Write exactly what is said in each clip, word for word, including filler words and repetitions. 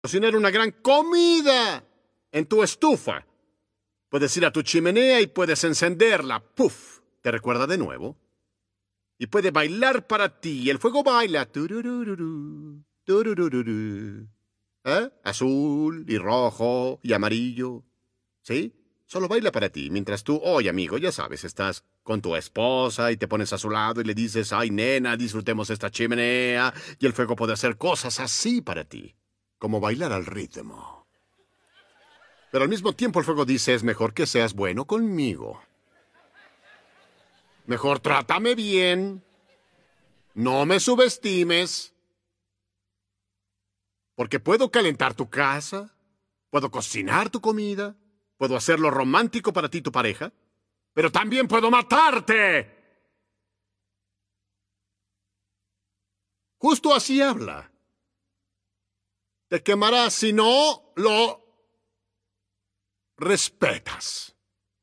cocinar una gran comida en tu estufa. Puedes ir a tu chimenea y puedes encenderla. ¡Puf! Te recuerda de nuevo. Y puede bailar para ti. Y el fuego baila. Tururururu, tururururu. ¿Eh? Azul y rojo y amarillo. ¿Sí? Solo baila para ti. Mientras tú, oye amigo, ya sabes, estás con tu esposa y te pones a su lado y le dices, ay nena, disfrutemos esta chimenea. Y el fuego puede hacer cosas así para ti. Como bailar al ritmo. Pero al mismo tiempo el fuego dice, es mejor que seas bueno conmigo. Mejor trátame bien. No me subestimes. Porque puedo calentar tu casa. Puedo cocinar tu comida. Puedo hacerlo romántico para ti y tu pareja. Pero también puedo matarte. Justo así habla. Te quemarás si no lo respetas.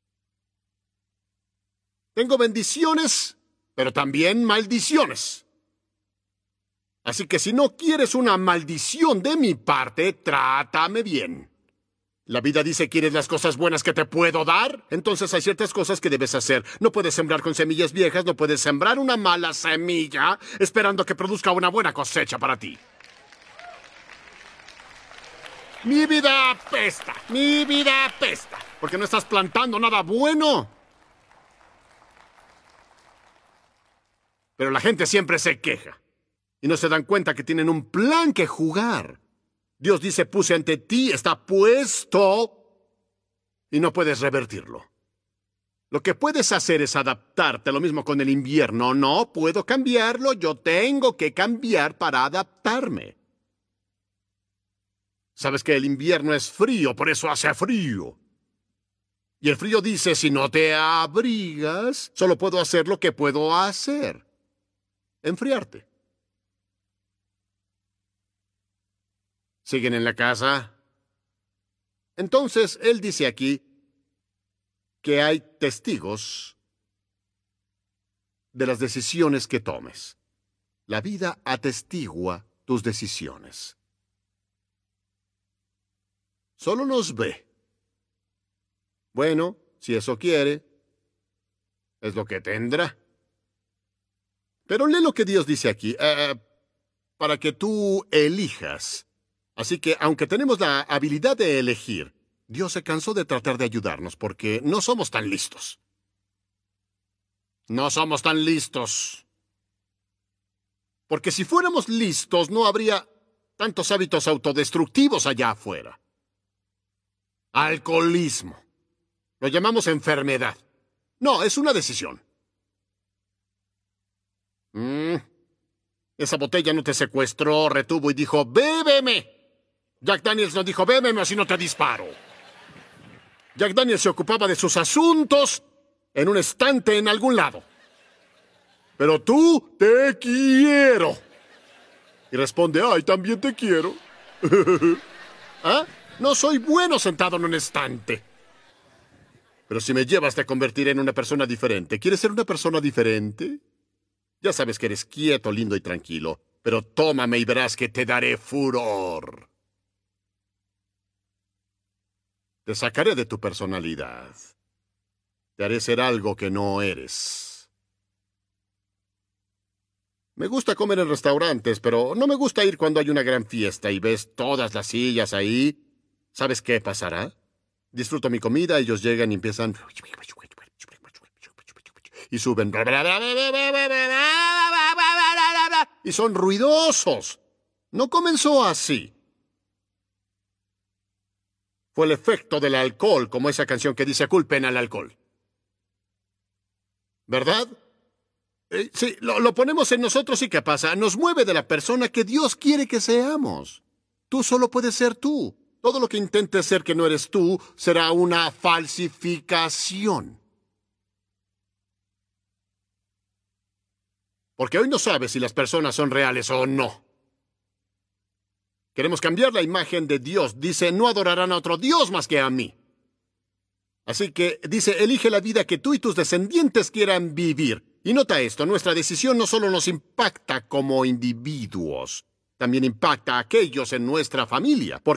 Tengo bendiciones, pero también maldiciones. Así que si no quieres una maldición de mi parte, trátame bien. La vida dice, ¿quieres las cosas buenas que te puedo dar? Entonces hay ciertas cosas que debes hacer. No puedes sembrar con semillas viejas, no puedes sembrar una mala semilla esperando que produzca una buena cosecha para ti. Mi vida apesta, mi vida apesta, porque no estás plantando nada bueno. Pero la gente siempre se queja y no se dan cuenta que tienen un plan que jugar. Dios dice, puse ante ti, está puesto y no puedes revertirlo. Lo que puedes hacer es adaptarte, lo mismo con el invierno. No puedo cambiarlo, yo tengo que cambiar para adaptarme. Sabes que el invierno es frío, por eso hace frío. Y el frío dice, si no te abrigas, solo puedo hacer lo que puedo hacer. Enfriarte. ¿Siguen en la casa? Entonces, él dice aquí que hay testigos de las decisiones que tomes. La vida atestigua tus decisiones. Solo nos ve. Bueno, si eso quiere, es lo que tendrá. Pero lee lo que Dios dice aquí, uh, para que tú elijas. Así que, aunque tenemos la habilidad de elegir, Dios se cansó de tratar de ayudarnos porque no somos tan listos. No somos tan listos. Porque si fuéramos listos, no habría tantos hábitos autodestructivos allá afuera. Alcoholismo. Lo llamamos enfermedad. No, es una decisión. Mm. Esa botella no te secuestró, retuvo y dijo, ¡bébeme! Jack Daniels no dijo, bébeme o si no te disparo. Jack Daniels se ocupaba de sus asuntos en un estante en algún lado. Pero tú, te quiero. Y responde, ay, también te quiero. ¿Ah? No soy bueno sentado en un estante. Pero si me llevas te convertiré en una persona diferente. ¿Quieres ser una persona diferente? Ya sabes que eres quieto, lindo y tranquilo. Pero tómame y verás que te daré furor. Te sacaré de tu personalidad. Te haré ser algo que no eres. Me gusta comer en restaurantes, pero no me gusta ir cuando hay una gran fiesta y ves todas las sillas ahí. ¿Sabes qué pasará? Disfruto mi comida, ellos llegan y empiezan... Y suben... Y son ruidosos. No comenzó así. Fue el efecto del alcohol, como esa canción que dice culpen al alcohol. ¿Verdad? Eh, sí, lo, lo ponemos en nosotros y ¿qué pasa? Nos mueve de la persona que Dios quiere que seamos. Tú solo puedes ser tú. Todo lo que intentes ser que no eres tú será una falsificación. Porque hoy no sabes si las personas son reales o no. Queremos cambiar la imagen de Dios. Dice, no adorarán a otro Dios más que a mí. Así que, dice, elige la vida que tú y tus descendientes quieran vivir. Y nota esto, nuestra decisión no solo nos impacta como individuos, también impacta a aquellos en nuestra familia.